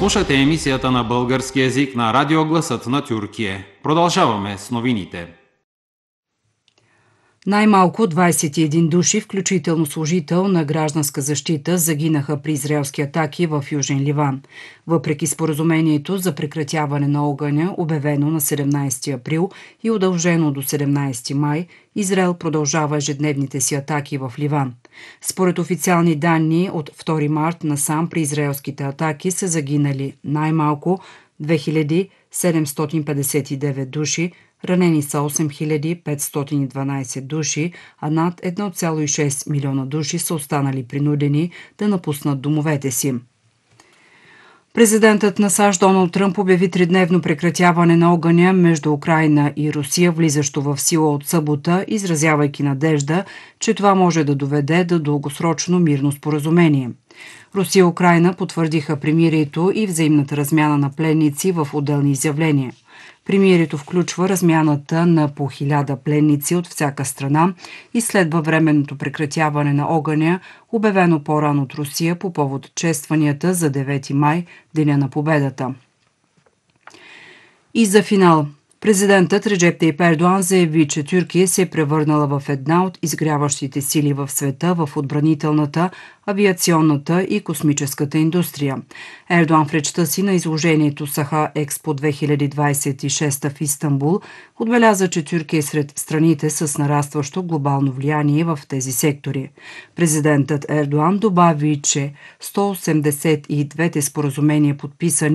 Слушате емисията на български език на Радио Гласът на Тюркия. Продължаваме с новините. Най-малко 21 души, включително служител на гражданска защита, загинаха при израелски атаки в Южен Ливан. Въпреки споразумението за прекратяване на огъня, обявено на 17 април и удължено до 17 май, Израел продължава ежедневните си атаки в Ливан. Според официални данни от 2 март насам при израелските атаки са загинали най-малко 2759 души, ранени са 8512 души, а над 1,6 милиона души са останали принудени да напуснат домовете си. Президентът на САЩ Доналд Тръмп обяви 3-дневно прекратяване на огъня между Украйна и Русия, влизащо в сила от събота, изразявайки надежда, че това може да доведе до дългосрочно мирно споразумение. Русия и Украйна потвърдиха примирието и взаимната размяна на пленници в отделни изявления. Примирието включва размяната на по 1000 пленници от всяка страна и следва временното прекратяване на огъня, обявено по-рано от Русия по повод честванията за 9 май, Деня на победата. И за финал. Президентът Реджеп Тайип Ердоан заяви, че Тюркия се е превърнала в една от изгряващите сили в света в отбранителната, авиационната и космическата индустрия. Ердоан в речта си на изложението Саха Експо 2026 в Истанбул отбеляза, че Тюркия е сред страните с нарастващо глобално влияние в тези сектори. Президентът Ердоан добави, че 182 споразумения подписани